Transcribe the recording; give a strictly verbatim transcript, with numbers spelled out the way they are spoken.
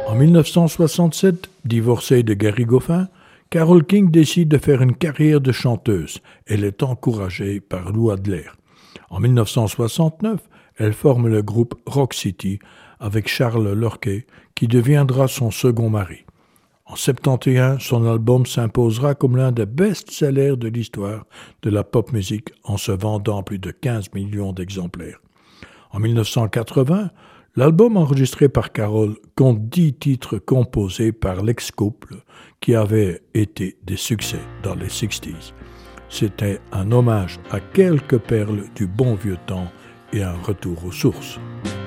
En dix-neuf cent soixante-sept, divorcée de Gary Goffin, Carole King décide de faire une carrière de chanteuse. Elle est encouragée par Lou Adler. En dix-neuf cent soixante-neuf, elle forme le groupe Rock City avec Charles Lorquet, qui deviendra son second mari. En soixante et un, son album s'imposera comme l'un des best-sellers de l'histoire de la pop music en se vendant plus de quinze millions d'exemplaires. En dix-neuf cent quatre-vingts, l'album enregistré par Carole compte dix titres composés par l'ex-couple qui avaient été des succès dans les soixante. C'était un hommage à quelques perles du bon vieux temps et un retour aux sources.